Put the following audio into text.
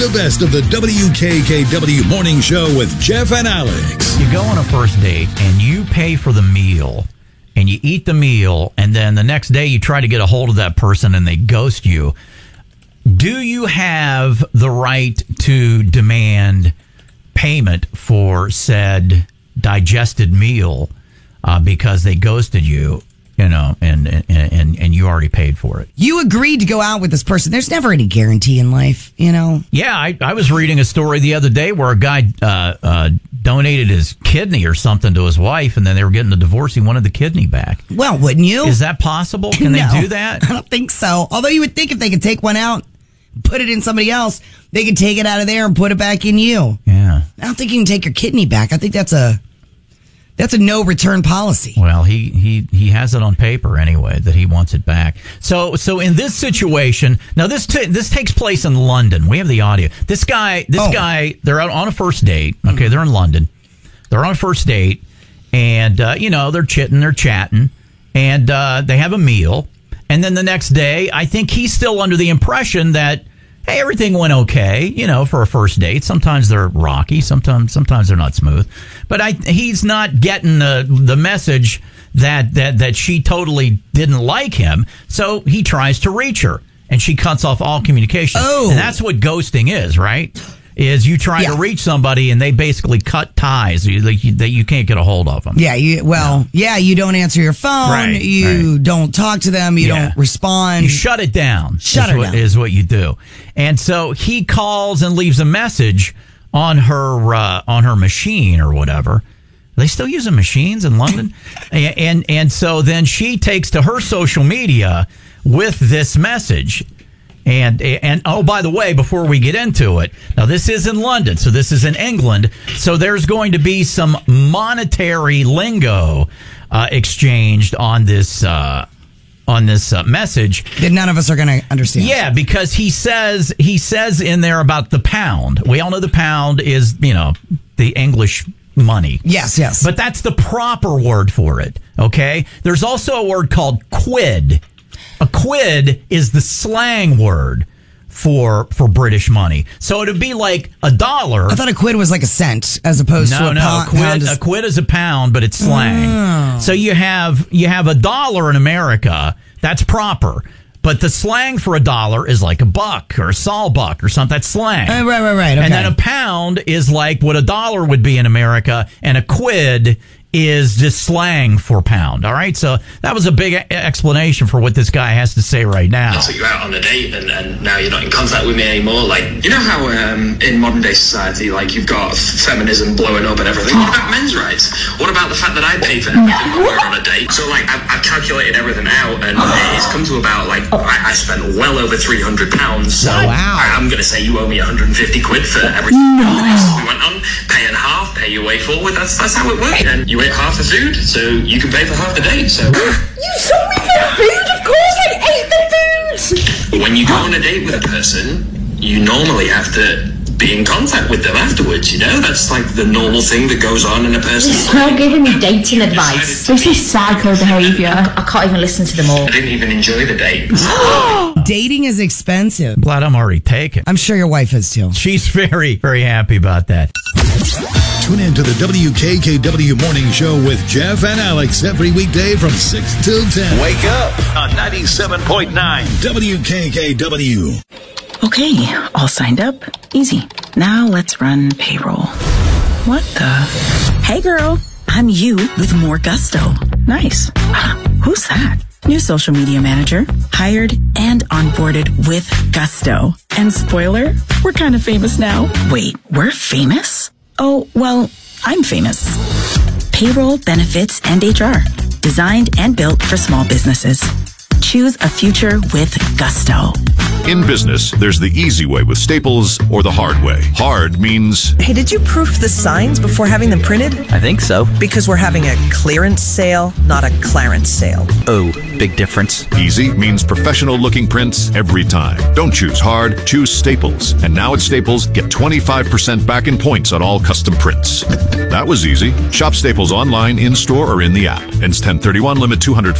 The best of the WKKW Morning Show with Jeff and Alex. You go on a first date and you pay for the meal and you eat the meal, and then the next day you try to get a hold of that person and they ghost you. Do you have the right to demand payment for said digested meal because they ghosted you? You know, and you already paid for it. You agreed to go out with this person. There's never any guarantee in life, you know? Yeah, I was reading a story the other day where a guy donated his kidney or something to his wife, and then they were getting a divorce. He wanted the kidney back. Well, wouldn't you? Is that possible? Can No, they do that? I don't think so. Although you would think if they could take one out, put it in somebody else, they could take it out of there and put it back in you. Yeah. I don't think you can take your kidney back. I think that's a no return policy. Well, he has it on paper anyway that he wants it back. So in this situation, now this takes place in London. We have the audio. This guy, they're out on a first date. Okay, they're in London. They're on a first date, and they're chatting, and they have a meal. And then the next day, I think he's still under the impression that, hey, everything went okay, for a first date. Sometimes they're rocky, sometimes they're not smooth. But he's not getting the message that she totally didn't like him. So he tries to reach her, and she cuts off all communication. Oh. And that's what ghosting is, right? Is you try to reach somebody and they basically cut ties that you can't get a hold of them. Yeah, you don't answer your phone. Right, you don't talk to them. You don't respond. You shut it down. Is what you do. And so he calls and leaves a message on her machine or whatever. They still using machines in London? and so then she takes to her social media with this message. And oh, by the way, before we get into it, now this is in London, so this is in England, so there's going to be some monetary lingo exchanged on this message that none of us are going to understand. Yeah, because he says in there about the pound. We all know the pound is the English money. Yes. But that's the proper word for it. Okay. There's also a word called quid. A quid is the slang word for British money. So it'd be like $1. I thought a quid was like a cent as opposed to a pound. A quid is a pound, but it's slang. So you have $1 in America. That's proper. But the slang for $1 is like a buck or a sawbuck or something. That's slang. Right. Okay. And then a pound is like what $1 would be in America, and a quid is just slang for pound. All right, so that was a big explanation for what this guy has to say right now. I took you out on a date and now you're not in contact with me anymore. Like, you know how in modern day society, like, you've got feminism blowing up and everything. What about men's rights? What about the fact that I pay for everything when we're on a date? So, like, I've calculated everything out, and it's come to about, like, I spent well over £300. So I'm going to say you owe me 150 quid for everything. We went on, paying half, pay your way forward. That's how it works. And you ate half the food, so you can pay for half the date. So you saw me for the food? Of course I ate the food! When you go on a date with a person, you normally have to be in contact with them afterwards, That's like the normal thing that goes on in a person's life. You're not giving me dating advice. This is psycho behaviour. I can't even listen to them all. I didn't even enjoy the date. Dating is expensive. I'm glad I'm already taken. I'm sure your wife is too. She's very, very happy about that. Tune in to the WKKW Morning Show with Jeff and Alex every weekday from 6 till 10. Wake up on 97.9 WKKW. Okay, all signed up. Easy. Now let's run payroll. What the? Hey girl, I'm you with more gusto. Nice. Who's that? New social media manager. Hired and onboarded with gusto. And spoiler, we're kind of famous now. Wait, we're famous? Oh, well, I'm famous. Payroll, benefits, and HR. Designed and built for small businesses. Choose a future with gusto. In business, there's the easy way with Staples or the hard way. Hard means... Hey, did you proof the signs before having them printed? I think so. Because we're having a clearance sale, not a Clarence sale. Oh, big difference. Easy means professional-looking prints every time. Don't choose hard, choose Staples. And now at Staples, get 25% back in points on all custom prints. That was easy. Shop Staples online, in-store, or in the app. Ends 10/31, limit 200